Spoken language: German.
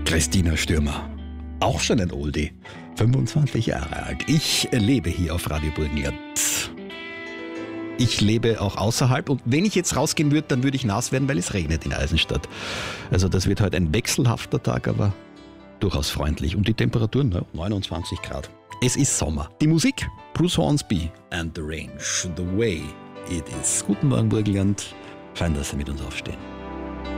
Christina Stürmer. Auch schon ein Oldie. 25 Jahre alt. Ich lebe hier auf Radio Burgenland. Ich lebe auch außerhalb und wenn ich jetzt rausgehen würde, dann würde ich nass werden, weil es regnet in Eisenstadt. Also das wird heute ein wechselhafter Tag, aber durchaus freundlich. Und die Temperaturen, 29 Grad. Es ist Sommer. Die Musik, Bruce Hornsby and the Range, The Way It Is. Guten Morgen Burgenland. Fein, dass Sie mit uns aufstehen.